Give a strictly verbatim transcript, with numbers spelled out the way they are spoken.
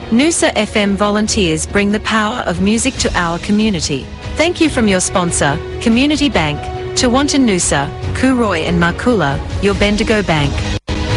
Noosa F M volunteers bring the power of music to our community. Thank you from your sponsor, Community Bank, Tewantin Noosa, Cooroy and Markula, your Bendigo Bank.